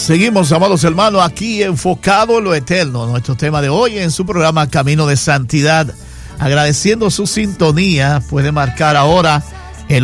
Seguimos, amados hermanos, aquí enfocado en lo eterno. Nuestro tema de hoy en su programa Camino de Santidad. Agradeciendo su sintonía, puede marcar ahora el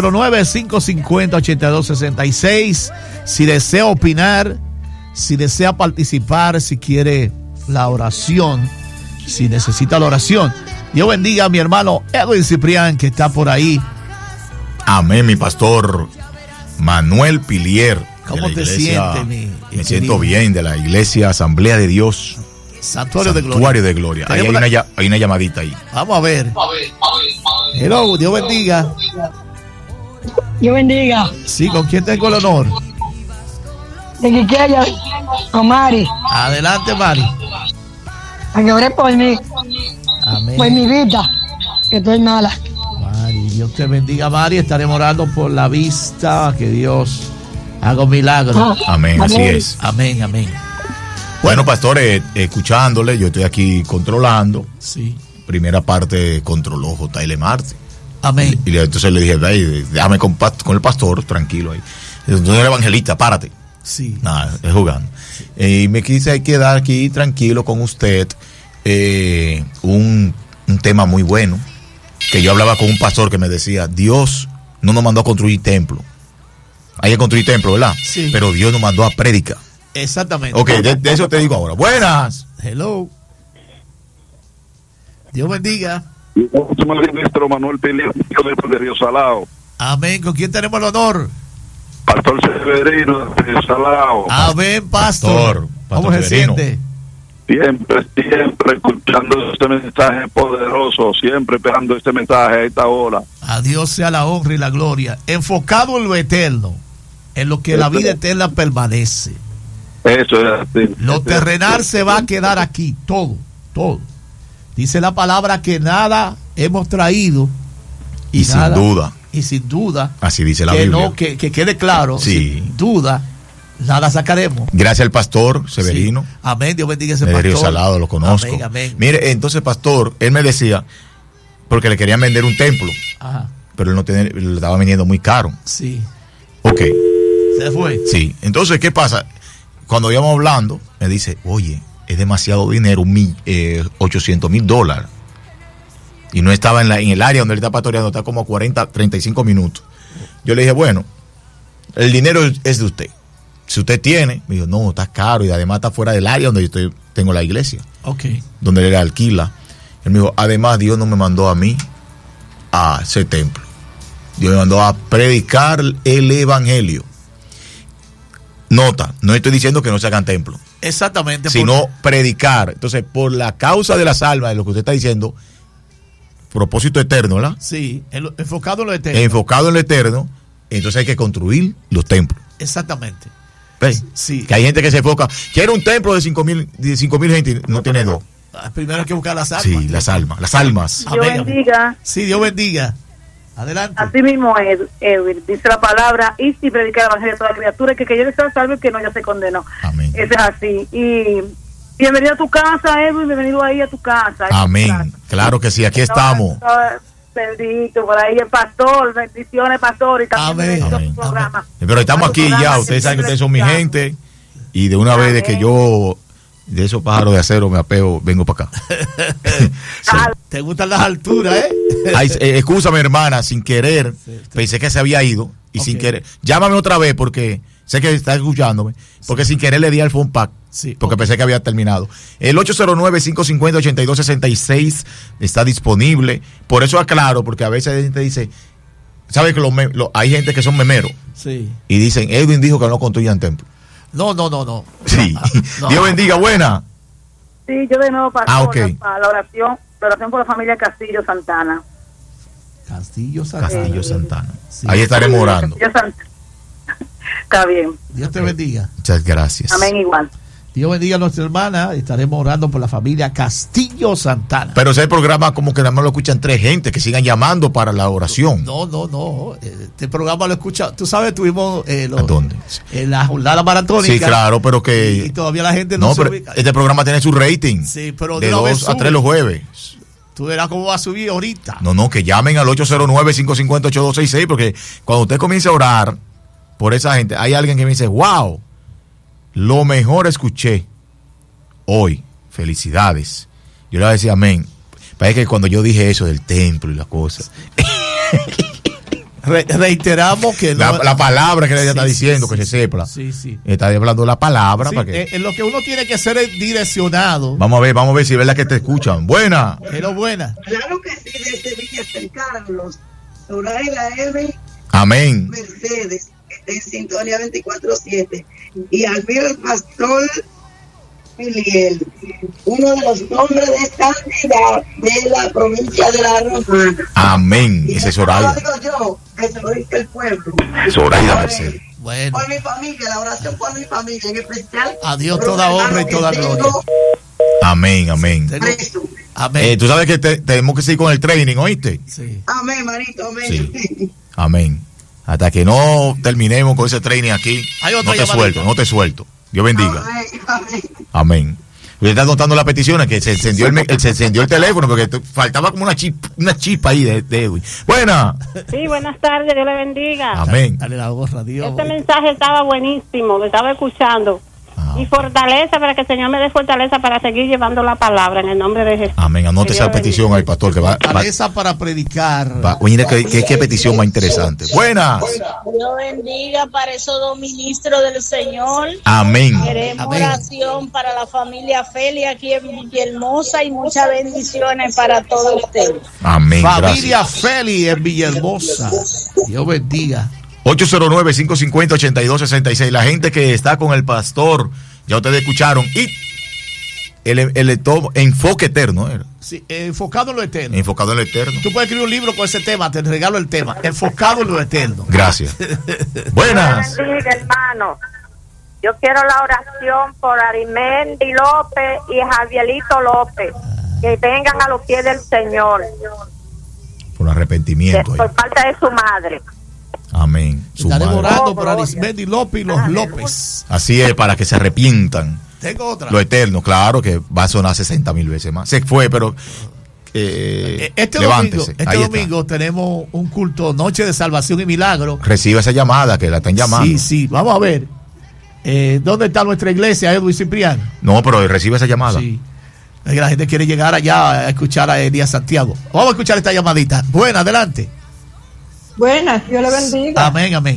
809-550-8266. Si desea opinar, si desea participar, si quiere la oración, si necesita la oración. Dios bendiga a mi hermano Edwin Ciprián, que está por ahí. Amén, mi pastor Manuel Pilier. ¿Cómo te sientes, Me siento bien, de la iglesia Asamblea de Dios. Santuario de Gloria. Ahí hay una llamadita ahí. Vamos a ver. Hello, Dios bendiga. Dios bendiga. Sí, ¿con quién tengo el honor? De Quiqueya, con Mari. Adelante, Mari. A que oré por mí. Amén. Por mi vida, que estoy mala. Mari, Dios te bendiga, Mari. Estaremos orando por la vista. Que Dios haga un milagro. Amén, así es. Amén, amén. Bueno, pastor, escuchándole, yo estoy aquí controlando. Sí. Primera parte controló J.L. Marte. Amén. Y entonces le dije, déjame con el pastor, tranquilo ahí. Entonces, el evangelista, párate. Sí. Nada, es jugando. Y me quise quedar aquí tranquilo con usted. Un tema muy bueno. Que yo hablaba con un pastor que me decía, Dios no nos mandó a construir templo. Hay que construir templo, ¿verdad? Sí. Pero Dios nos mandó a predicar. Exactamente. Ok, de eso te digo ahora. Buenas. Hello. Dios bendiga. Somos el ministro Manuel Pilier, de Río Salado. Amén. ¿Con quién tenemos el honor? Pastor Severino de Río Salado. Amén, pastor. ¿Cómo se Severino. siente? Siempre escuchando este mensaje poderoso, siempre esperando este mensaje a esta hora. A Dios sea la honra y la gloria. Enfocado en lo eterno, en lo que la vida eterna permanece. Eso es así. Lo terrenal se va a quedar aquí, todo. Dice la palabra que nada hemos traído Y nada, sin duda. así dice la que Biblia. no, que quede claro, Sí. sin duda, nada sacaremos. Gracias al pastor Severino. Sí. Amén, Dios bendiga a ese De pastor. Río Salado, lo conozco. Amén, amén. Mire, entonces, pastor, él me decía, porque le querían vender un templo, Ajá, pero él le estaba vendiendo muy caro. sí. Ok, Se fue. sí. Entonces, ¿qué pasa? Cuando íbamos hablando, me dice, oye, es demasiado dinero, $800,000. Y no estaba en el área donde él está pastoreando, está como a 35 minutos. Yo le dije, bueno, el dinero es de usted. Si usted tiene, me dijo, no, está caro y además está fuera del área donde yo tengo la iglesia, Ok. donde él alquila. Él me dijo, además Dios no me mandó a mí a ese templo. Dios me mandó a predicar el evangelio. Nota, no estoy diciendo que no se hagan templos, Exactamente. sino predicar. Entonces, por la causa de las almas, de lo que usted está diciendo, propósito eterno, ¿verdad? Sí, enfocado en lo eterno. Enfocado en lo eterno, entonces hay que construir los templos. Exactamente. ¿Ves? Sí. Que hay gente que se enfoca, quiero un templo de 5,000 gente, no tiene dos. Primero hay que buscar las almas. Sí, las almas. Amén, Dios amén. bendiga. Sí, Dios bendiga. Adelante. Así mismo es, Edwin, dice la palabra, y si predica el evangelio a toda criatura, que yo sea salvo y que no ya se condenó. Amén. Eso es así. Y bienvenido a tu casa, Edwin, bienvenido ahí a tu casa. Amén. Claro que sí, aquí estamos. Bendito, por ahí el pastor, bendiciones, pastor, y también Amén. bendito Amén. tu programa. Pero estamos A tu aquí programa ya, que ustedes saben que siempre ustedes son mi escuchamos. gente. Y de una vez de que yo, de esos pájaros de acero me apego, vengo para acá. Sí. ¿Te gustan las alturas, Ay, excúsame, hermana, sin querer, pensé que se había ido y Ok. sin querer. Llámame otra vez porque sé que está escuchándome, porque sin querer le di al phone pack. Sí, Porque ok. pensé que había terminado. El 809-550-8266 está disponible. Por eso aclaro, porque a veces la gente dice, ¿sabe que hay gente que son memeros? Sí. Y dicen, Edwin dijo que no construyan templo. No. Sí. No. Dios bendiga, buena. Sí, yo de nuevo, pastor, Ok. para la oración por la familia Castillo Santana. Castillo Santana. Castillo Santana. Sí. Ahí estaremos orando. Castillo Santana. Está bien. Dios te bendiga. Muchas gracias. Amén, igual. Dios bendiga a nuestra hermana. Estaremos orando por la familia Castillo Santana. Pero ese programa como que nada más lo escuchan 3 gente, que sigan llamando para la oración. No. Este programa lo escucha. Tú sabes, tuvimos ¿A dónde? en la jornada maratónica. Sí, claro, pero que... Y todavía la gente no, No, se pero ubica. este programa tiene su rating. Sí, pero de de una vez 2 a sube. 3 los jueves. Tú verás cómo va a subir ahorita. No, que llamen al 809-550-8266, porque cuando usted comience a orar por esa gente, hay alguien que me dice, wow, lo mejor escuché hoy. Felicidades. Yo le decía amén. Parece que cuando yo dije eso del templo y las cosas, reiteramos que la palabra que ella está diciendo, que se sepa. Sí. Está hablando la palabra. Sí, para que... lo que uno tiene que hacer es direccionado. Vamos a ver si es verdad que te escuchan. Buena. Pero buena. Claro que sí, desde Villa San Carlos, Zoraida M. Amén. Mercedes, en sintonía 24/7. Y al ver el pastor Miliel, uno de los nombres de santidad de la provincia de La Romana. Amén. Ese es Zoraida. Digo yo, que se lo dice el pueblo. Zoraida Mercedes. Bueno. Por mi familia, la oración por mi familia, en especial. A Dios toda honra y toda gloria. Amén. Amén. Tú sabes que tenemos que seguir con el training, ¿oíste? Sí. Amén, manito, amén. Sí. Amén. Hasta que no terminemos con ese training aquí, no te suelto. Dios bendiga. Amén. Usted está notando las peticiones, que se encendió el teléfono, porque faltaba como una chispa ahí de Edwin. Buena. Sí, buenas tardes, Dios le bendiga. Amén. Dale la gorra, Dios. Este mensaje estaba buenísimo, lo estaba escuchando. Y fortaleza, para que el Señor me dé fortaleza para seguir llevando la palabra en el nombre de Jesús. Amén. Anote esa petición al pastor que va. Fortaleza para predicar. Mira qué petición más interesante. Buenas. Dios bendiga para esos dos ministros del Señor. Amén. Queremos oración para la familia Feli aquí en Villahermosa y muchas bendiciones para todos ustedes. Amén. Familia Gracias. Feli en Villahermosa. Dios bendiga. 809-550-8266. La gente que está con el pastor, ya ustedes escucharon. Y el enfoque eterno era. Sí, enfocado en lo eterno. Enfocado en lo eterno. Tú puedes escribir un libro con ese tema, te regalo el tema. Enfocado en lo eterno. Gracias. Buenas. Bendiga, hermano. Yo quiero la oración por Arimendi López y Javierito López, que vengan a los pies del Señor. Por arrepentimiento. Por parte de su madre. Amén. Estaremos orando por Arismendi López y los López. Así es, para que se arrepientan. Tengo otra. Lo eterno, claro que va a sonar 60,000 veces más. Se fue, pero levántese. Este domingo tenemos un culto, Noche de Salvación y Milagro. Recibe esa llamada, que la están llamando. Sí, vamos a ver. ¿Dónde está nuestra iglesia, Edwin Cipriano? No, pero recibe esa llamada. Sí. La gente quiere llegar allá a escuchar a Elías Santiago. Vamos a escuchar esta llamadita. Buena, adelante. Buenas, Dios le bendiga. Amén, amén.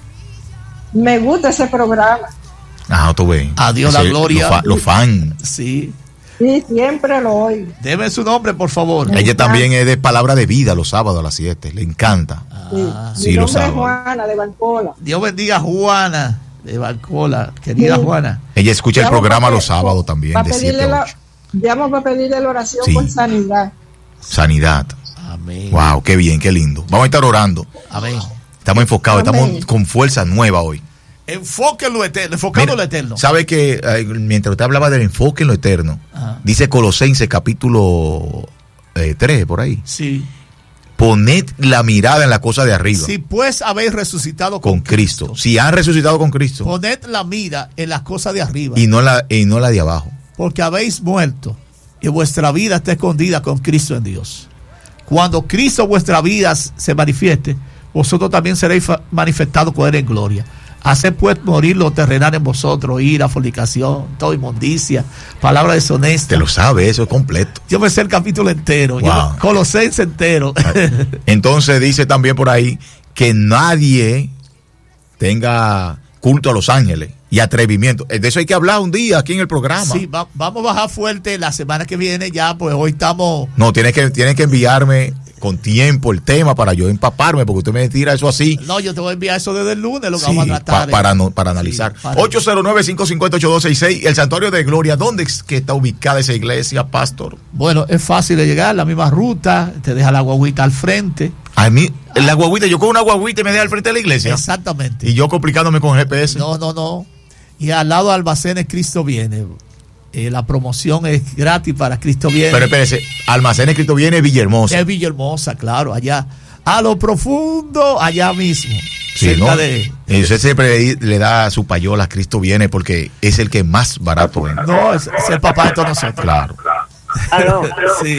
Me gusta ese programa. Tú ves. A Dios la gloria. Los fans. Sí. Sí, siempre lo oigo. Deme su nombre, por favor. Ella también es de Palabra de Vida los sábados a las 7. Le encanta. Sí, los sábados. Juana de Bancola. Dios bendiga a Juana de Bancola. Querida Juana. Ella escucha el programa los sábados también, de 7 a 8. Llamo para pedirle la oración por sanidad. Sanidad. Amén. Wow, qué bien, qué lindo. Vamos a estar orando. Amén. Estamos enfocados, estamos con fuerza nueva hoy. Enfoque en lo eterno, enfocado en lo eterno. ¿Sabe que mientras usted hablaba del enfoque en lo eterno, dice Colosenses capítulo 3, por ahí? Sí. Poned la mirada en la cosa de arriba. Si pues habéis resucitado con Cristo. Si han resucitado con Cristo. Poned la mira en las cosas de arriba. Y no la de abajo. Porque habéis muerto y vuestra vida está escondida con Cristo en Dios. Cuando Cristo vuestra vida se manifieste, vosotros también seréis manifestados con él en gloria. Haced pues morir lo terrenal en vosotros, ira, fornicación, toda inmundicia, palabra deshonesta. Te lo sabe, eso es completo. Yo me sé el capítulo entero, wow. Colosenses entero. Entonces dice también por ahí que nadie tenga culto a los ángeles y atrevimiento. De eso hay que hablar un día aquí en el programa. Sí, vamos a bajar fuerte la semana que viene ya, pues hoy estamos... No, tienes que enviarme con tiempo el tema para yo empaparme, porque usted me tira eso así. No, yo te voy a enviar eso desde el lunes, lo que vamos a tratar. Para analizar. 809-550-8266, el Santuario de Gloria. ¿Dónde es que está ubicada esa iglesia, pastor? Bueno, es fácil de llegar, la misma ruta, te deja la guaguita al frente. A mí, la guaguita, yo con una guaguita me deja al frente de la iglesia. Exactamente. Y yo complicándome con GPS. No. Y al lado de Almacenes Cristo Viene. La promoción es gratis para Cristo Viene. Pero espérese, Almacenes Cristo Viene, Villahermosa. Es Villahermosa, claro, allá. A lo profundo, allá mismo. Sí, ¿no? Y usted siempre le da su payola a Cristo Viene porque es el que más barato es. No, es el papá de todos nosotros. Claro. Aló. Sí.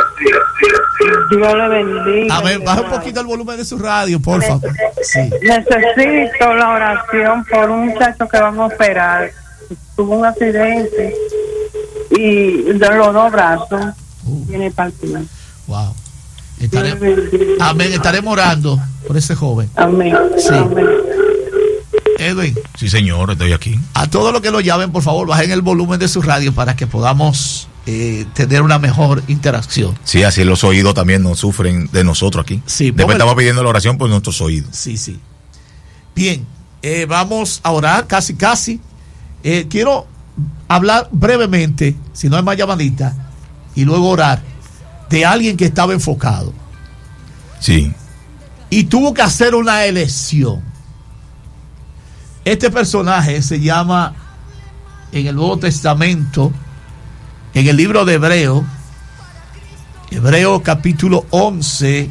Dios le bendiga. A ver, baja un poquito el volumen de su radio, por favor. Sí. Necesito la oración por un muchacho que vamos a operar. tuvo un accidente y de los dos brazos tiene partido. Wow. Amén, estaremos orando por ese joven. Amén. Sí. Amén. Edwin. Sí, señor, estoy aquí. A todos los que lo llamen, por favor, bajen el volumen de su radio para que podamos tener una mejor interacción. Sí, así los oídos también nos sufren de nosotros aquí. Sí, después estamos pidiendo la oración por nuestros oídos. Sí, sí. Bien, vamos a orar casi. Quiero hablar brevemente, si no hay más llamadita, y luego orar, de alguien que estaba enfocado. Sí. Y tuvo que hacer una elección. Este personaje se llama, en el Nuevo Testamento, en el libro de Hebreo capítulo 11,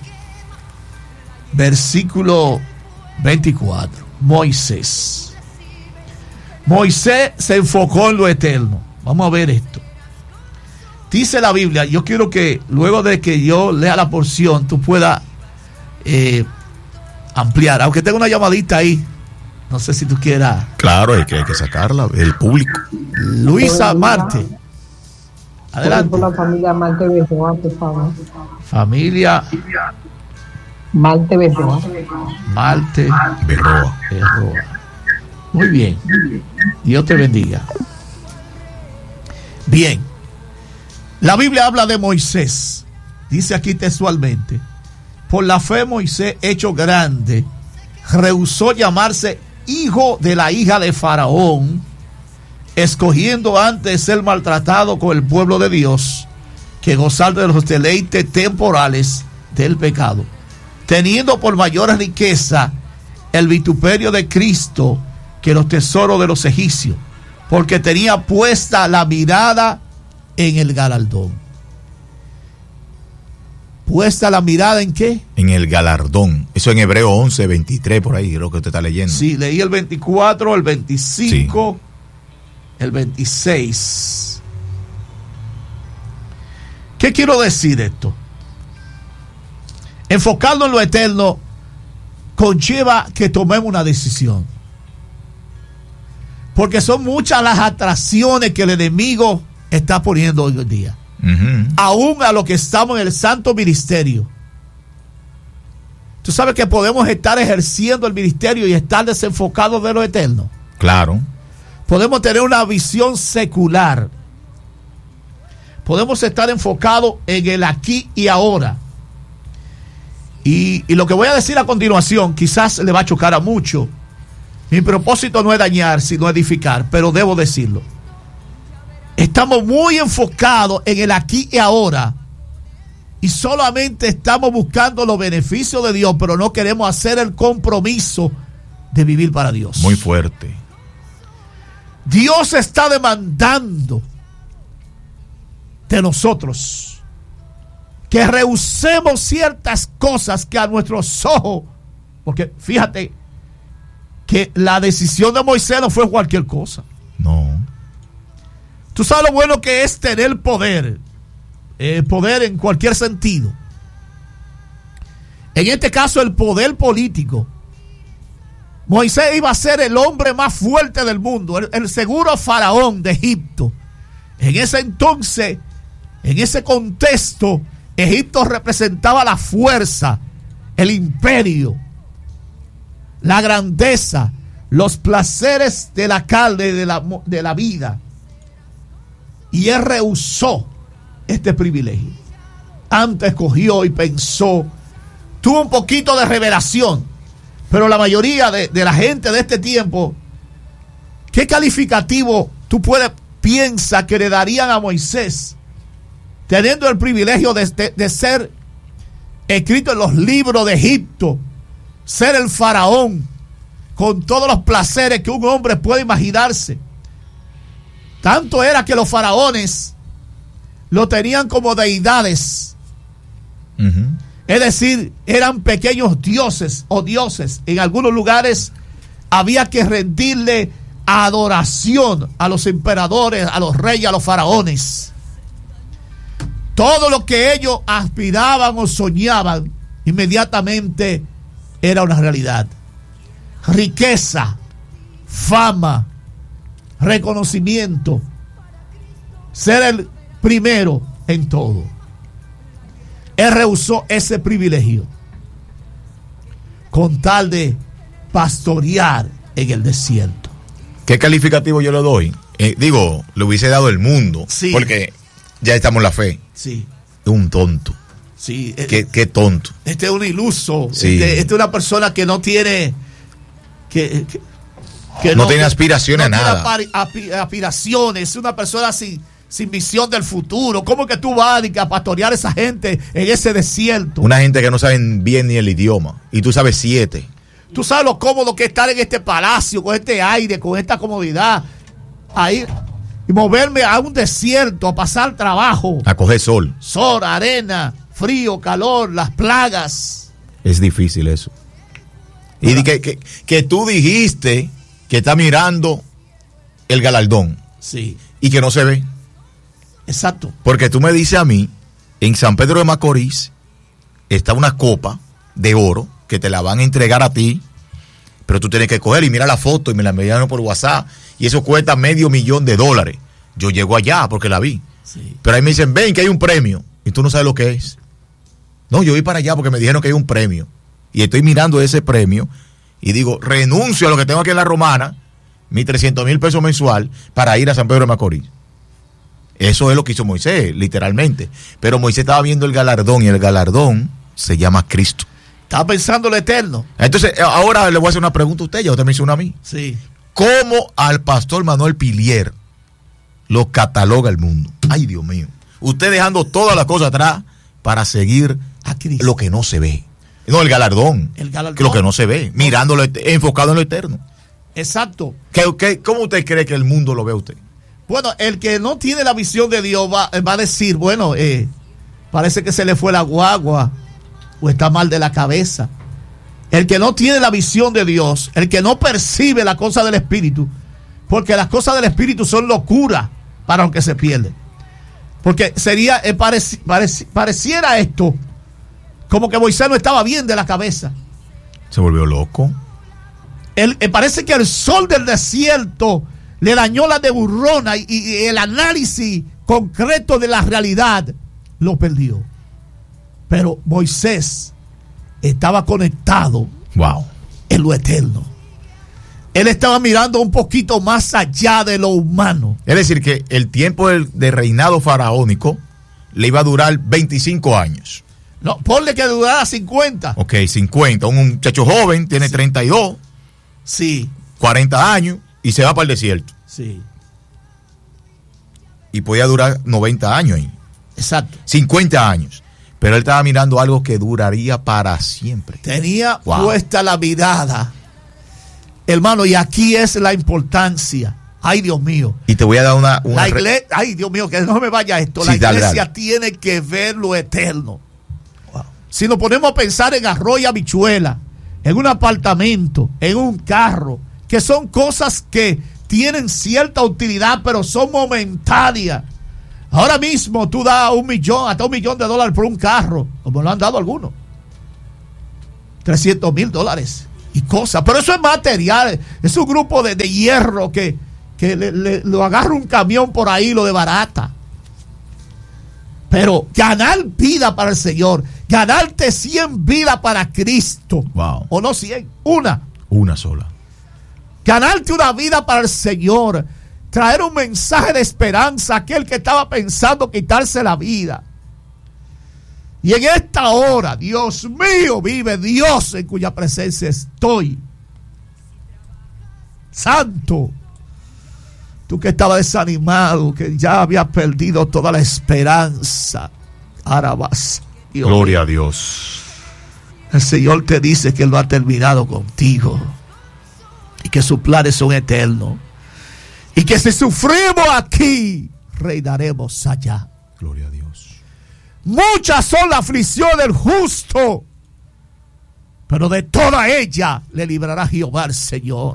versículo 24, Moisés. Moisés se enfocó en lo eterno. Vamos a ver esto. Dice la Biblia, yo quiero que luego de que yo lea la porción, tú puedas ampliar, aunque tenga una llamadita ahí. No sé si tú quieras. Claro, hay que sacarla, el público. Luisa Marte. Adelante. Por la familia Marte Berroa, por favor. Familia Marte Berroa. Marte Berroa. Muy bien. Dios te bendiga. Bien. La Biblia habla de Moisés. Dice aquí textualmente: por la fe Moisés, hecho grande, rehusó llamarse hijo de la hija de Faraón, escogiendo antes ser maltratado con el pueblo de Dios que gozar de los deleites temporales del pecado, teniendo por mayor riqueza el vituperio de Cristo que los tesoros de los egipcios, porque tenía puesta la mirada en el galardón. ¿Puesta la mirada en qué? En el galardón. Eso en Hebreo 11, 23, por ahí creo que usted está leyendo. Sí, leí el 24, el 25, sí. El 26. ¿Qué quiero decir esto? Enfocarnos en lo eterno conlleva que tomemos una decisión. Porque son muchas las atracciones que el enemigo está poniendo hoy en día. Aún a los que estamos en el santo ministerio. Tú sabes que podemos estar ejerciendo el ministerio y estar desenfocados de lo eterno. Claro. Podemos tener una visión secular. Podemos estar enfocados en el aquí y ahora. Y lo que voy a decir a continuación quizás le va a chocar a muchos. Mi propósito no es dañar, sino edificar, pero debo decirlo. Estamos muy enfocados en el aquí y ahora y solamente estamos buscando los beneficios de Dios, pero no queremos hacer el compromiso de vivir para Dios. Muy fuerte. Dios está demandando de nosotros que rehusemos ciertas cosas que a nuestros ojos, porque fíjate que la decisión de Moisés no fue cualquier cosa. No. Tú sabes lo bueno que es tener poder. Poder en cualquier sentido. En este caso, el poder político. Moisés iba a ser el hombre más fuerte del mundo, el seguro faraón de Egipto. En ese entonces, en ese contexto, Egipto representaba la fuerza, el imperio, la grandeza, los placeres de la carne, de la vida. Y él rehusó este privilegio. Antes cogió y pensó, tuvo un poquito de revelación, pero la mayoría de la gente de este tiempo, ¿qué calificativo tú piensas que le darían a Moisés, teniendo el privilegio de ser escrito en los libros de Egipto, ser el faraón, con todos los placeres que un hombre puede imaginarse? Tanto era que los faraones lo tenían como deidades. Es decir, eran pequeños dioses o dioses. En algunos lugares había que rendirle adoración a los emperadores, a los reyes, a los faraones. Todo lo que ellos aspiraban o soñaban inmediatamente era una realidad. Riqueza, fama, reconocimiento, ser el primero en todo. Él rehusó ese privilegio con tal de pastorear en el desierto. ¿Qué calificativo yo le doy? Le hubiese dado el mundo, sí, porque ya estamos en la fe. Sí. Un tonto. Sí. Qué tonto. Este es un iluso. Sí. Este es una persona que no tiene... Que no tiene aspiraciones a nada. Tiene aspiraciones. Es una persona sin visión del futuro. ¿Cómo que tú vas a pastorear a esa gente en ese desierto? Una gente que no saben bien ni el idioma. Y tú sabes 7. Tú sabes lo cómodo que es estar en este palacio, con este aire, con esta comodidad. Ahí. Y moverme a un desierto, a pasar trabajo. A coger sol. Sol, arena, frío, calor, las plagas. Es difícil eso. Y que tú dijiste que está mirando el galardón. Sí. Y que no se ve. Exacto. Porque tú me dices a mí, en San Pedro de Macorís está una copa de oro que te la van a entregar a ti, pero tú tienes que coger y mira la foto y me la envían por WhatsApp y eso cuesta $500,000. Yo llego allá porque la vi. Sí. Pero ahí me dicen, ven que hay un premio y tú no sabes lo que es. No, yo voy para allá porque me dijeron que hay un premio y estoy mirando ese premio y digo, renuncio a lo que tengo aquí en la Romana, mis $300,000 mensual para ir a San Pedro de Macorís. Eso es lo que hizo Moisés, literalmente. Pero Moisés estaba viendo el galardón y el galardón se llama Cristo. Estaba pensando en lo eterno. Entonces, ahora le voy a hacer una pregunta a usted, ya usted me hizo una a mí. Sí. ¿Cómo al pastor Manuel Pilier lo cataloga el mundo? Ay, Dios mío. Usted dejando todas las cosas atrás para seguir a Cristo. Lo que no se ve. No, el galardón. El galardón. Que lo que no se ve. Mirándolo, enfocado en lo eterno. Exacto. ¿Cómo usted cree que el mundo lo ve a usted? Bueno, el que no tiene la visión de Dios va a decir, bueno, parece que se le fue la guagua o está mal de la cabeza. El que no tiene la visión de Dios, el que no percibe la cosa del Espíritu, porque las cosas del Espíritu son locura para los que se pierden. Porque sería, pareciera esto como que Moisés no estaba bien de la cabeza. Se volvió loco. Parece que el sol del desierto le dañó la neurona y el análisis concreto de la realidad lo perdió. Pero Moisés estaba conectado, wow, en lo eterno. Él estaba mirando un poquito más allá de lo humano. Es decir, que el tiempo de reinado faraónico le iba a durar 25 años. No, ponle que durara 50. Ok, 50. Un muchacho joven tiene 32. Sí. 40 años y se va para el desierto. Sí. Y podía durar 90 años ahí. Exacto. 50 años. Pero él estaba mirando algo que duraría para siempre. Tenía puesta la mirada. Hermano, y aquí es la importancia. Ay, Dios mío. Y te voy a dar una ay, Dios mío, que no me vaya esto. Sí, la iglesia dale. tiene que ver lo eterno. Wow. Si nos ponemos a pensar en arroz y habichuela, en un apartamento, en un carro, que son cosas que tienen cierta utilidad, pero son momentáneas. Ahora mismo tú das hasta $1 millón por un carro, como lo han dado algunos. $300,000 y cosas. Pero eso es material. Es un grupo de hierro que lo agarra un camión por ahí, lo desbarata. Pero ganar vida para el Señor, ganarte 100 vidas para Cristo. Wow. O no 100, una sola. Ganarte una vida para el Señor. Traer un mensaje de esperanza a aquel que estaba pensando quitarse la vida. Y en esta hora, Dios mío, vive Dios en cuya presencia estoy. Santo. Tú que estabas desanimado, que ya habías perdido toda la esperanza. Ahora vas. Gloria a Dios. El Señor te dice que Él no ha terminado contigo. Y que sus planes son eternos. Y que si sufrimos aquí, reinaremos allá. Gloria a Dios. Muchas son las aflicciones del justo, pero de toda ella le librará Jehová el Señor.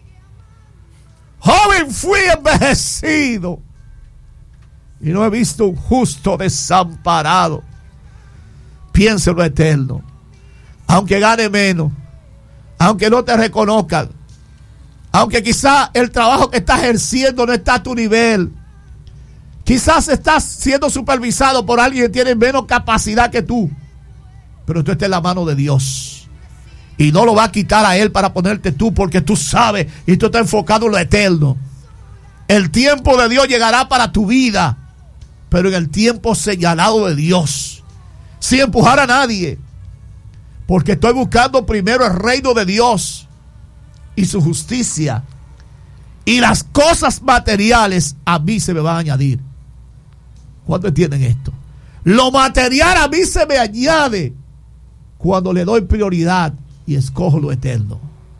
Joven fui envejecido y no he visto un justo desamparado. Piensa en lo eterno. Aunque gane menos, aunque no te reconozcan, Aunque quizás el trabajo que estás ejerciendo no está a tu nivel. Quizás estás siendo supervisado por alguien que tiene menos capacidad que tú. Pero tú estás en la mano de Dios. Y no lo va a quitar a Él para ponerte tú, porque tú sabes y tú estás enfocado en lo eterno. El tiempo de Dios llegará para tu vida, pero en el tiempo señalado de Dios. Sin empujar a nadie. Porque estoy buscando primero el reino de Dios y su justicia. Y las cosas materiales a mí se me van a añadir. ¿Cuándo entienden esto? Lo material a mí se me añade cuando le doy prioridad y escojo lo eterno.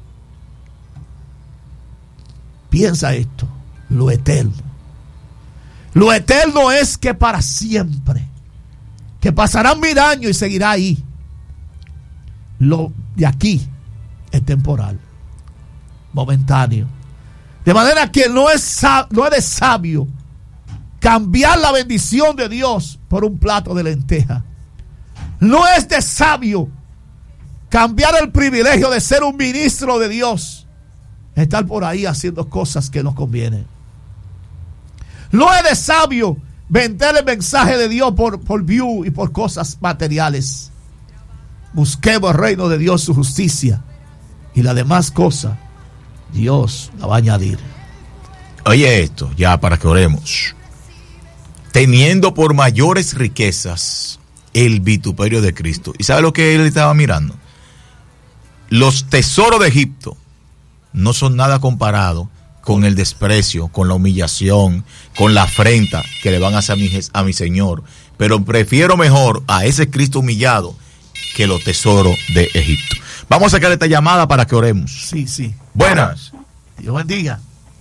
Piensa esto, lo eterno. Lo eterno es que para siempre, que pasarán 1000 años y seguirá ahí. Lo de aquí es temporal, momentáneo. De manera que no es de sabio cambiar la bendición de Dios por un plato de lenteja. No es de sabio cambiar el privilegio de ser un ministro de Dios, estar por ahí haciendo cosas que nos convienen. No es de sabio vender el mensaje de Dios por view y por cosas materiales. Busquemos el reino de Dios, su justicia, y la demás cosa Dios la va a añadir. Oye esto, ya para que oremos. Teniendo por mayores riquezas el vituperio de Cristo. ¿Y sabe lo que él estaba mirando? Los tesoros de Egipto no son nada comparado con el desprecio, con la humillación, con la afrenta que le van a hacer a mi Señor. Pero prefiero mejor a ese Cristo humillado que los tesoros de Egipto. Vamos a sacar esta llamada para que oremos. Sí, sí. Buenas. Dios bendiga.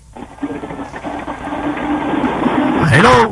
Hello.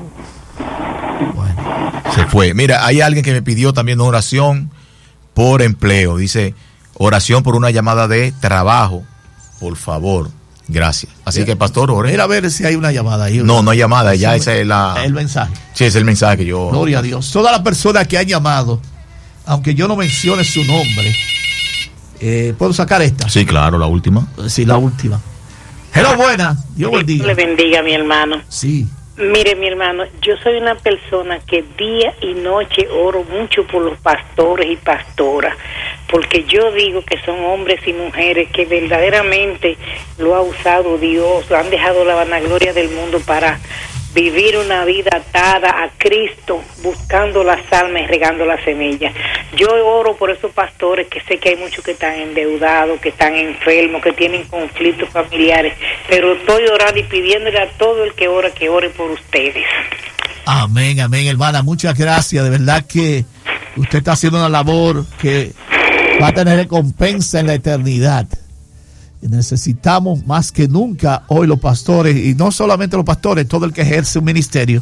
Bueno, se fue. Mira, hay alguien que me pidió también una oración por empleo. Dice, oración por una llamada de trabajo. Por favor. Gracias. Así que, pastor, ore. Mira a ver si hay una llamada ahí. No, no hay llamada. Ya esa es el mensaje. Sí, es el mensaje que yo... Gloria a Dios. Todas las personas que han llamado, aunque yo no mencione su nombre, ¿puedo sacar esta? Sí, claro, la última. Sí, la última. Hello, buena. Dios bendiga. Le bendiga, mi hermano. Sí. Mire, mi hermano, yo soy una persona que día y noche oro mucho por los pastores y pastoras, porque yo digo que son hombres y mujeres que verdaderamente lo ha usado Dios, han dejado la vanagloria del mundo para vivir una vida atada a Cristo, buscando las almas y regando la semilla. Yo oro por esos pastores, que sé que hay muchos que están endeudados, que están enfermos, que tienen conflictos familiares, pero estoy orando y pidiéndole a todo el que ore por ustedes. Amén, amén, hermana, muchas gracias. De verdad que usted está haciendo una labor que va a tener recompensa en la eternidad. Necesitamos más que nunca hoy los pastores, y no solamente los pastores, todo el que ejerce un ministerio,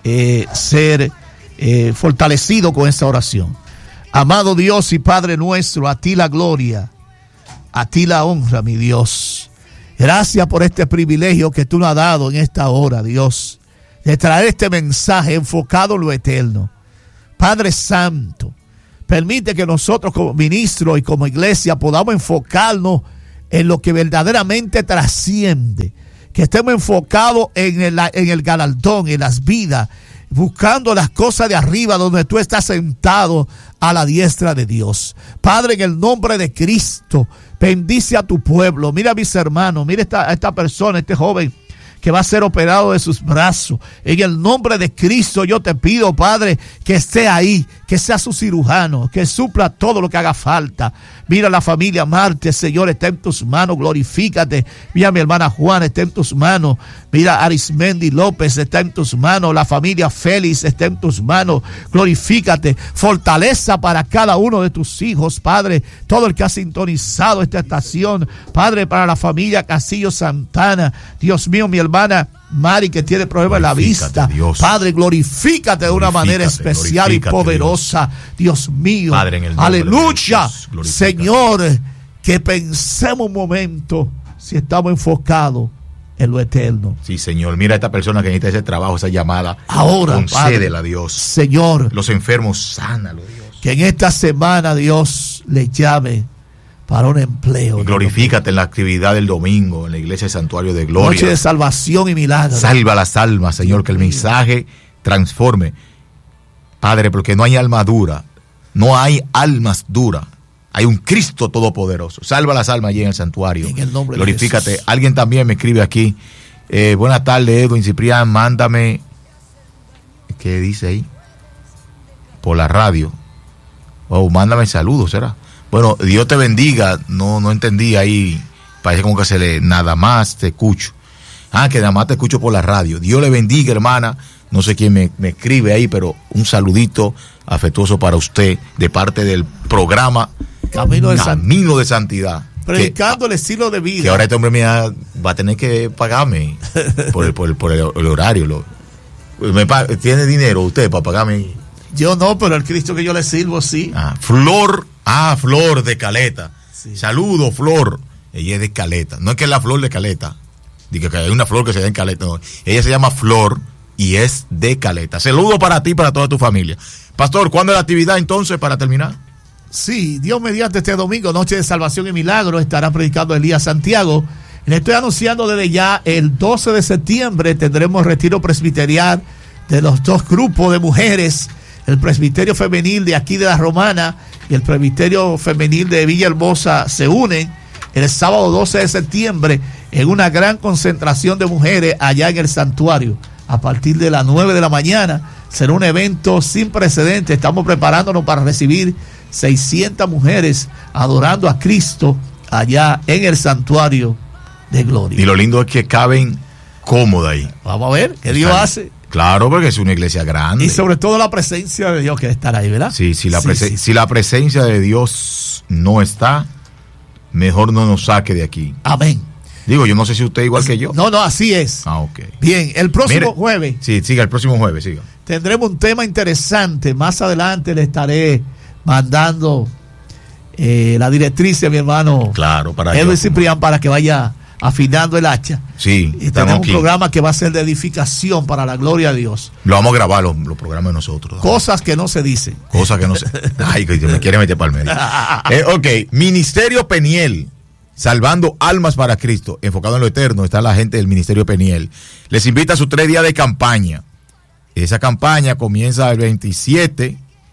ser fortalecido con esta oración. Amado Dios y Padre nuestro, a ti la gloria, a ti la honra, mi Dios. Gracias por este privilegio que tú nos has dado en esta hora, Dios, de traer este mensaje enfocado en lo eterno. Padre Santo, permite que nosotros como ministros y como iglesia podamos enfocarnos en lo que verdaderamente trasciende, que estemos enfocados en el galardón, en las vidas, buscando las cosas de arriba donde tú estás sentado a la diestra de Dios. Padre, en el nombre de Cristo, bendice a tu pueblo. Mira a mis hermanos, mira a esta persona, este joven que va a ser operado de sus brazos. En el nombre de Cristo yo te pido, Padre, que esté ahí, que sea su cirujano, que supla todo lo que haga falta. Mira la familia Marte, Señor, está en tus manos, glorifícate. Mira mi hermana Juana, está en tus manos. Mira Arismendi López, está en tus manos. La familia Félix está en tus manos, glorifícate. Fortaleza para cada uno de tus hijos, Padre, todo el que ha sintonizado esta estación, Padre, para la familia Casillo Santana. Dios mío, mi hermana Mari, que tiene problemas en la vista, Dios. Padre, glorifícate de una manera especial y poderosa, Dios mío, Padre, en el aleluya, Señor, que pensemos un momento si estamos enfocados en lo eterno. Sí, Señor, mira a esta persona que necesita ese trabajo, esa llamada, ahora, concédela, Dios. Señor, los enfermos, sánalo, Dios. Que en esta semana Dios le llame para un empleo. Y glorifícate en la actividad del domingo en la iglesia del Santuario de Gloria. Noche de salvación y milagro. Salva las almas, Señor, que el mensaje transforme. Padre, porque no hay alma dura, no hay almas duras. Hay un Cristo todopoderoso. Salva las almas allí en el santuario. En el nombre Glorifícate. de Jesús. Alguien también me escribe aquí. Buenas tardes, Edwin Ciprián, mándame. ¿Qué dice ahí? Por la radio. Oh, mándame saludos, ¿será? Bueno, Dios te bendiga. No entendí ahí. Parece como que se le nada más te escucho. Que nada más te escucho por la radio. Dios le bendiga, hermana. No sé quién me escribe ahí, pero un saludito afectuoso para usted de parte del programa Camino de Santidad. Predicando el estilo de vida. Que ahora este hombre mío va a tener que pagarme por el horario. ¿Tiene dinero usted para pagarme? Yo no, pero el Cristo que yo le sirvo sí. Flor de Caleta. Sí. Saludo, Flor. Ella es de Caleta. No es que es la flor de Caleta. Digo que hay una flor que se da en Caleta. No. Ella se llama Flor y es de Caleta. Saludo para ti y para toda tu familia. Pastor, ¿cuándo es la actividad entonces para terminar? Sí, Dios mediante este domingo, Noche de Salvación y Milagro, estará predicando Elías Santiago. Le estoy anunciando desde ya, el 12 de septiembre tendremos retiro presbiterial de los dos grupos de mujeres, el presbiterio femenil de aquí de La Romana y el presbiterio femenil de Villahermosa se unen el sábado 12 de septiembre en una gran concentración de mujeres allá en el santuario. A partir de las 9 de la mañana será un evento sin precedentes. Estamos preparándonos para recibir 600 mujeres adorando a Cristo allá en el santuario de Gloria. Y lo lindo es que caben cómoda ahí. Vamos a ver qué Dios hace. Claro, porque es una iglesia grande. Y sobre todo la presencia de Dios que estará ahí, ¿verdad? Sí, si la presencia de Dios no está, mejor no nos saque de aquí. Amén. Digo, yo no sé si usted igual que yo. No, así es. Ok. Bien, el próximo jueves. Sí, siga, el próximo jueves, siga. Tendremos un tema interesante. Más adelante le estaré mandando la directriz a mi hermano. Claro, para Edwin Ciprián, para que vaya afinando el hacha. Sí, y tenemos un programa que va a ser de edificación para la gloria de Dios. Lo vamos a grabar, los programas de nosotros. Cosas que no se dicen. Cosas que no se... Ay, que me quiere meter para el medio. Ok, Ministerio Peniel, salvando almas para Cristo, enfocado en lo eterno. Está la gente del Ministerio Peniel. Les invita a sus 3 días de campaña. Esa campaña comienza el 27,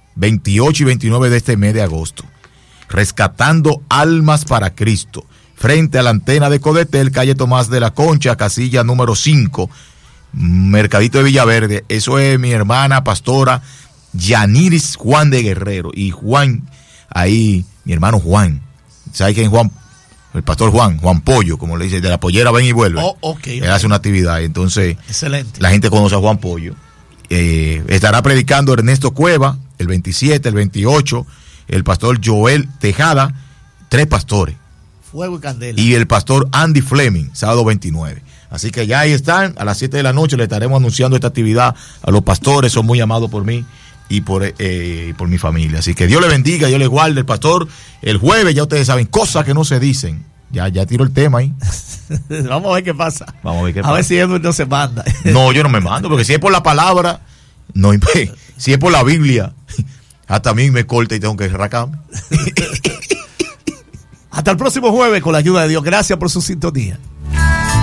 28 y 29 de este mes de agosto. Rescatando almas para Cristo. Frente a la antena de Codetel, calle Tomás de la Concha, casilla número 5, Mercadito de Villaverde. Eso es mi hermana pastora Yaniris Juan de Guerrero. Y Juan, ahí, mi hermano Juan. ¿Sabe quién es Juan? El pastor Juan Pollo, como le dice, de la pollera ven y vuelve. Él hace una actividad, entonces excelente. La gente conoce a Juan Pollo. Estará predicando Ernesto Cueva, el 27, el 28, el pastor Joel Tejada, 3 pastores. Fuego y candela. Y el pastor Andy Fleming, sábado 29. Así que ya ahí están, a las 7 de la noche le estaremos anunciando esta actividad a los pastores, son muy amados por mí y por mi familia. Así que Dios le bendiga, Dios le guarde. El pastor, el jueves, ya ustedes saben, cosas que no se dicen. Ya tiro el tema ahí. Vamos a ver qué pasa. Vamos a ver qué pasa. A ver si Edwin no se manda. No, yo no me mando, porque si es por la palabra, no, si es por la Biblia, hasta a mí me corta y tengo que arrancarme. Hasta el próximo jueves con la ayuda de Dios. Gracias por su sintonía.